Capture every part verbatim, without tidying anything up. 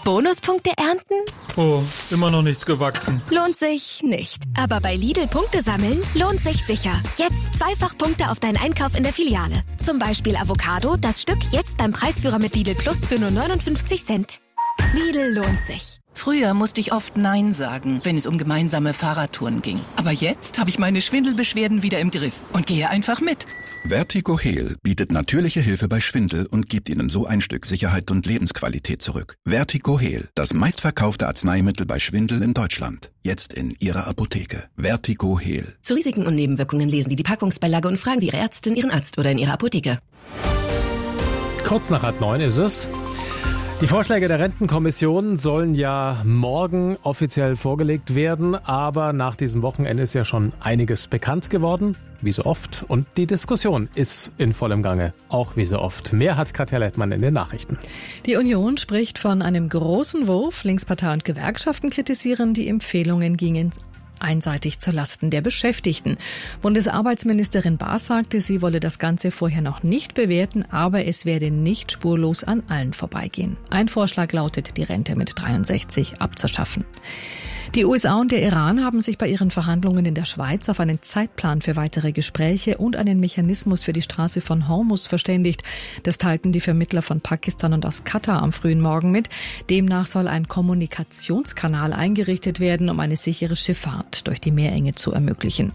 Bonuspunkte ernten? Oh, immer noch nichts gewachsen. Lohnt sich nicht. Aber bei Lidl Punkte sammeln lohnt sich sicher. Jetzt zweifach Punkte auf deinen Einkauf in der Filiale. Zum Beispiel Avocado, das Stück jetzt beim Preisführer mit Lidl Plus für nur neunundfünfzig Cent. Lidl lohnt sich. Früher musste ich oft Nein sagen, wenn es um gemeinsame Fahrradtouren ging. Aber jetzt habe ich meine Schwindelbeschwerden wieder im Griff und gehe einfach mit. Vertigo Heal bietet natürliche Hilfe bei Schwindel und gibt Ihnen so ein Stück Sicherheit und Lebensqualität zurück. Vertigo Heal, das meistverkaufte Arzneimittel bei Schwindel in Deutschland. Jetzt in Ihrer Apotheke. Vertigo Heal. Zu Risiken und Nebenwirkungen lesen Sie die Packungsbeilage und fragen Sie Ihre Ärztin, Ihren Arzt oder in Ihrer Apotheke. Kurz nach halb neun ist es. Die Vorschläge der Rentenkommission sollen ja morgen offiziell vorgelegt werden, aber nach diesem Wochenende ist ja schon einiges bekannt geworden, wie so oft. Und die Diskussion ist in vollem Gange, auch wie so oft. Mehr hat Katja Lettmann in den Nachrichten. Die Union spricht von einem großen Wurf. Linkspartei und Gewerkschaften kritisieren, die Empfehlungen gingen einseitig zulasten der Beschäftigten. Bundesarbeitsministerin Baas sagte, sie wolle das Ganze vorher noch nicht bewerten, aber es werde nicht spurlos an allen vorbeigehen. Ein Vorschlag lautet, die Rente mit dreiundsechzig abzuschaffen. Die U S A und der Iran haben sich bei ihren Verhandlungen in der Schweiz auf einen Zeitplan für weitere Gespräche und einen Mechanismus für die Straße von Hormuz verständigt. Das teilten die Vermittler von Pakistan und aus Katar am frühen Morgen mit. Demnach soll ein Kommunikationskanal eingerichtet werden, um eine sichere Schifffahrt durch die Meerenge zu ermöglichen.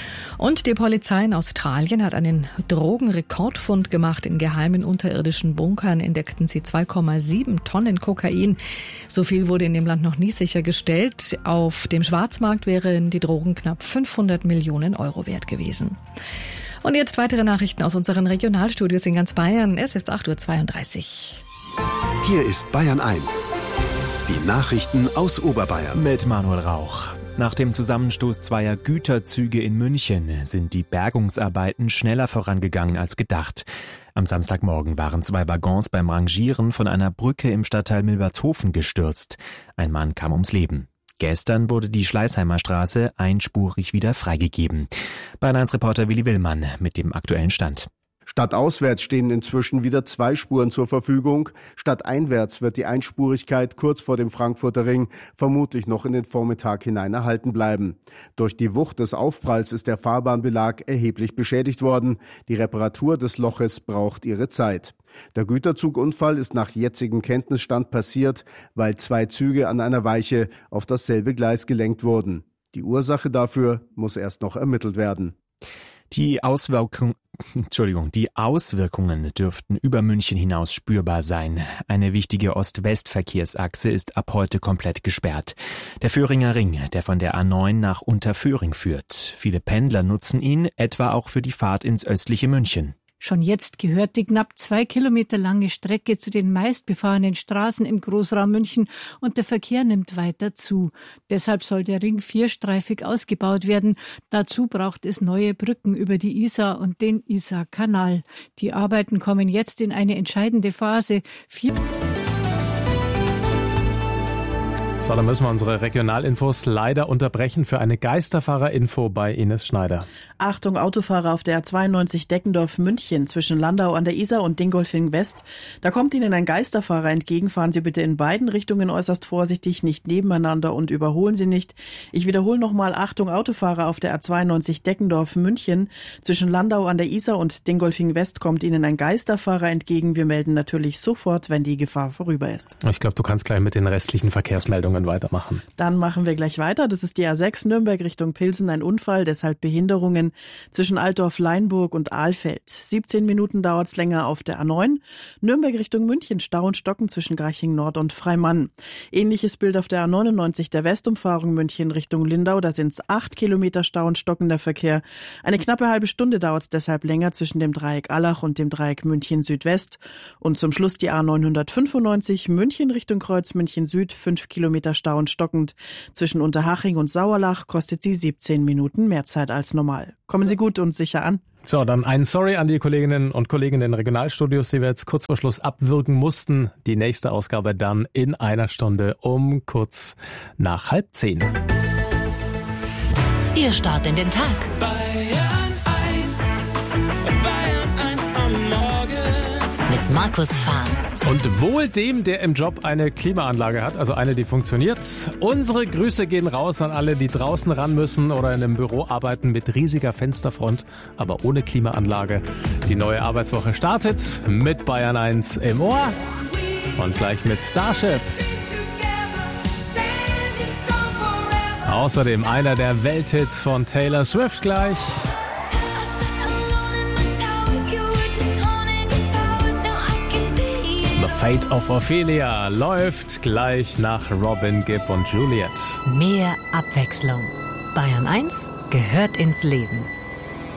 Und die Polizei in Australien hat einen Drogenrekordfund gemacht. In geheimen unterirdischen Bunkern entdeckten sie zwei Komma sieben Tonnen Kokain. So viel wurde in dem Land noch nie sichergestellt. Auf dem Schwarzmarkt wären die Drogen knapp fünfhundert Millionen Euro wert gewesen. Und jetzt weitere Nachrichten aus unseren Regionalstudios in ganz Bayern. Es ist acht Uhr zweiunddreißig. Hier ist Bayern eins. Die Nachrichten aus Oberbayern. Mit Manuel Rauch. Nach dem Zusammenstoß zweier Güterzüge in München sind die Bergungsarbeiten schneller vorangegangen als gedacht. Am Samstagmorgen waren zwei Waggons beim Rangieren von einer Brücke im Stadtteil Milbertshofen gestürzt. Ein Mann kam ums Leben. Gestern wurde die Schleißheimer Straße einspurig wieder freigegeben. Bayern eins Reporter Willi Willmann mit dem aktuellen Stand. Stadtauswärts stehen inzwischen wieder zwei Spuren zur Verfügung. Stadteinwärts wird die Einspurigkeit kurz vor dem Frankfurter Ring vermutlich noch in den Vormittag hinein erhalten bleiben. Durch die Wucht des Aufpralls ist der Fahrbahnbelag erheblich beschädigt worden. Die Reparatur des Loches braucht ihre Zeit. Der Güterzugunfall ist nach jetzigem Kenntnisstand passiert, weil zwei Züge an einer Weiche auf dasselbe Gleis gelenkt wurden. Die Ursache dafür muss erst noch ermittelt werden. Die Auswirkung, Entschuldigung, die Auswirkungen dürften über München hinaus spürbar sein. Eine wichtige Ost-West-Verkehrsachse ist ab heute komplett gesperrt. Der Föhringer Ring, der von der A neun nach Unterföhring führt. Viele Pendler nutzen ihn, etwa auch für die Fahrt ins östliche München. Schon jetzt gehört die knapp zwei Kilometer lange Strecke zu den meistbefahrenen Straßen im Großraum München und der Verkehr nimmt weiter zu. Deshalb soll der Ring vierstreifig ausgebaut werden. Dazu braucht es neue Brücken über die Isar und den Isarkanal. Die Arbeiten kommen jetzt in eine entscheidende Phase. Vier So, dann müssen wir unsere Regionalinfos leider unterbrechen für eine Geisterfahrer-Info bei Ines Schneider. Achtung, Autofahrer auf der A zweiundneunzig Deckendorf-München zwischen Landau an der Isar und Dingolfing West. Da kommt Ihnen ein Geisterfahrer entgegen. Fahren Sie bitte in beiden Richtungen äußerst vorsichtig, nicht nebeneinander und überholen Sie nicht. Ich wiederhole nochmal, Achtung, Autofahrer auf der A zweiundneunzig Deckendorf-München zwischen Landau an der Isar und Dingolfing West kommt Ihnen ein Geisterfahrer entgegen. Wir melden natürlich sofort, wenn die Gefahr vorüber ist. Ich glaube, du kannst gleich mit den restlichen Verkehrsmeldungen weitermachen. Dann machen wir gleich weiter. Das ist die A sechs Nürnberg Richtung Pilsen, ein Unfall, deshalb Behinderungen zwischen Altdorf-Leinburg und Ahlfeld. siebzehn Minuten dauert es länger auf der A neun. Nürnberg Richtung München, Stau und Stocken zwischen Garching Nord und Freimann. Ähnliches Bild auf der A neunundneunzig der Westumfahrung München Richtung Lindau. Da sind es acht Kilometer Stau und stockender Verkehr. Eine knappe halbe Stunde dauert es deshalb länger zwischen dem Dreieck Allach und dem Dreieck München Südwest. Und zum Schluss die A neunhundertfünfundneunzig München Richtung Kreuz München Süd, fünf Kilometer Stau und stockend. Zwischen Unterhaching und Sauerlach kostet sie siebzehn Minuten mehr Zeit als normal. Kommen Sie gut und sicher an. So, dann ein Sorry an die Kolleginnen und Kollegen in den Regionalstudios, die wir jetzt kurz vor Schluss abwürgen mussten. Die nächste Ausgabe dann in einer Stunde um kurz nach halb zehn. Ihr Start in den Tag. Bayern eins, Bayern eins am Morgen. Mit Markus Fahm. Und wohl dem, der im Job eine Klimaanlage hat, also eine, die funktioniert. Unsere Grüße gehen raus an alle, die draußen ran müssen oder in einem Büro arbeiten mit riesiger Fensterfront, aber ohne Klimaanlage. Die neue Arbeitswoche startet mit Bayern eins im Ohr und gleich mit Starship. Außerdem einer der Welthits von Taylor Swift gleich. The Fate of Ophelia läuft gleich nach Robin Gibb und Juliet. Mehr Abwechslung. Bayern eins gehört ins Leben.